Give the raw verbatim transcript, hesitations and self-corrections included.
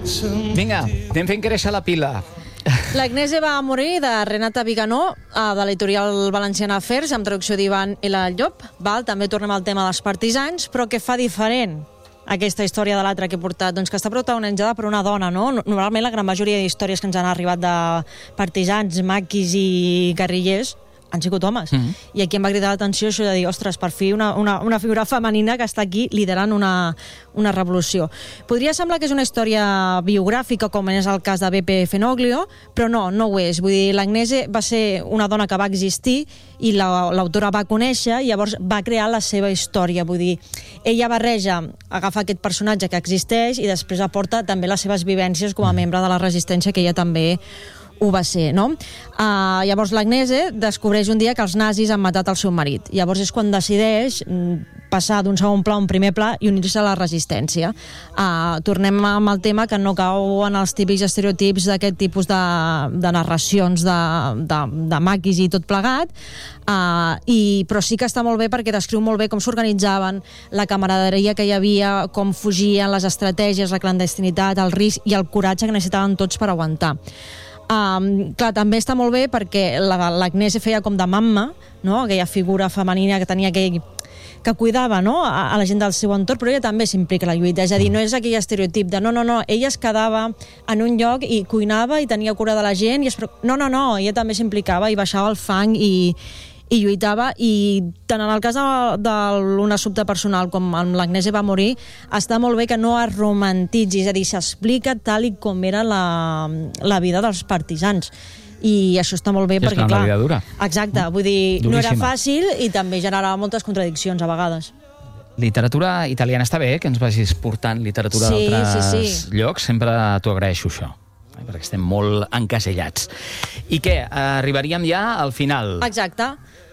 Vinga, anem fent créixer la pila. L'Agnese va morir de Renata Viganó, de l'editorial Valenciana Afers, amb traducció d'Ivan L. Llop. Val? També tornem al tema dels partisans, però què fa diferent aquesta història de l'altra que he portat? Doncs que està protagonitzada per una dona, no? Normalment la gran majoria d'històries que ens han arribat de partisans, maquis i guerrillers han sigut homes. Mm -hmm. I aquí em va cridar l'atenció això de dir, ostres, per fi una, una, una figura femenina que està aquí liderant una, una revolució. Podria semblar que és una història biogràfica, com és el cas de Beppe Fenoglio, però no, no ho és. Vull dir, l'Agnese va ser una dona que va existir i l'autora va conèixer i llavors va crear la seva història. Vull dir, ella barreja, agafa aquest personatge que existeix i després aporta també les seves vivències com a membre de la resistència, que ella també ho va ser, no? Uh, llavors l'Agnese descobreix un dia que els nazis han matat el seu marit. Llavors és quan decideix passar d'un segon pla a un primer pla i unir-se a la resistència. Uh, tornem amb el tema que no cau en els típics estereotips d'aquest tipus de, de narracions de, de, de maquis i tot plegat, uh, i, però sí que està molt bé perquè descriu molt bé com s'organitzaven, la camaraderia que hi havia, com fugien, les estratègies, la clandestinitat, el risc i el coratge que necessitaven tots per aguantar. Um, clar, també està molt bé perquè l'Agnese feia com de mamma, no? Aquella figura femenina que tenia aquell, que cuidava, no? a, a la gent del seu entorn, però ella també s'implica a la lluita, és a dir, no és aquell estereotip de no, no, no, ella es quedava en un lloc i cuinava i tenia cura de la gent i es... no, no, no, ella també s'implicava i baixava el fang i i lluitava, i tant en el cas de, de un assumpte personal com amb l'Agnese va morir, està molt bé que no es romantitzi, és a dir, s'explica tal i com era la, la vida dels partisans, i això està molt bé. I perquè, clar, clar, la vida dura. Exacte, vull dir, Duríssima. No era fàcil i també generava moltes contradiccions a vegades. Literatura italiana està bé, que ens vagis portant literatura sí, d'altres sí, sí. llocs, sempre t'ho agraeixo això, perquè estem molt encasellats. I què, arribaríem ja al final? Exacte.